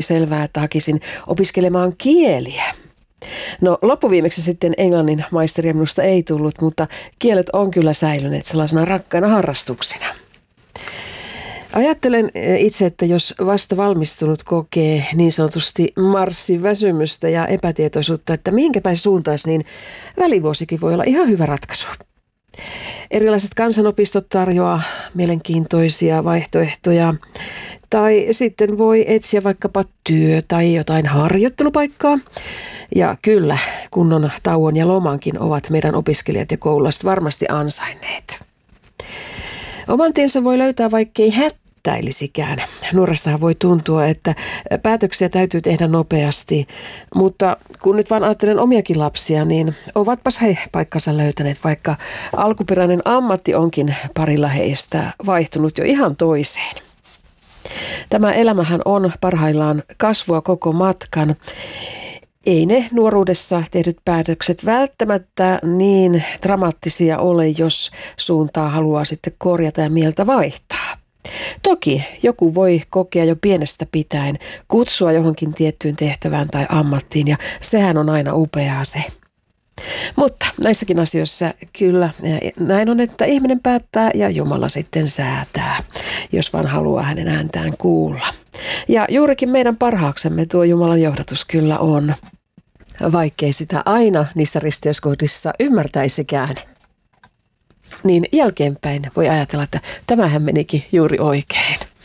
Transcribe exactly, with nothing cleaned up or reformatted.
selvää, että hakisin opiskelemaan kieliä. No loppuviimeksi sitten englannin maisteria minusta ei tullut, mutta kielet on kyllä säilyneet sellaisena rakkaina harrastuksina. Ajattelen itse, että jos vasta valmistunut kokee niin sanotusti marssiväsymystä ja epätietoisuutta, että mihinkä päin suuntaisi, niin välivuosikin voi olla ihan hyvä ratkaisu. Erilaiset kansanopistot tarjoaa mielenkiintoisia vaihtoehtoja, tai sitten voi etsiä vaikkapa työ- tai jotain harjoittelupaikkaa. Ja kyllä, kunnon tauon ja lomankin ovat meidän opiskelijat ja koululaiset varmasti ansainneet. Oman tiensä voi löytää, vaikkei hättäilisikään. Nuorestahan voi tuntua, että päätöksiä täytyy tehdä nopeasti, mutta kun nyt vaan ajattelen omiakin lapsia, niin ovatpas he paikkansa löytäneet, vaikka alkuperäinen ammatti onkin parilla heistä vaihtunut jo ihan toiseen. Tämä elämähän on parhaillaan kasvua koko matkan. Ei ne nuoruudessa tehdyt päätökset välttämättä niin dramaattisia ole, jos suuntaa haluaa sitten korjata ja mieltä vaihtaa. Toki joku voi kokea jo pienestä pitäen kutsua johonkin tiettyyn tehtävään tai ammattiin, ja sehän on aina upeaa se. Mutta näissäkin asioissa kyllä näin on, että ihminen päättää ja Jumala sitten säätää, jos vaan haluaa hänen ääntään kuulla. Ja juurikin meidän parhaaksemme tuo Jumalan johdatus kyllä on, vaikkei sitä aina niissä risteyskohdissa ymmärtäisikään. Niin jälkeenpäin voi ajatella, että tämähän menikin juuri oikein.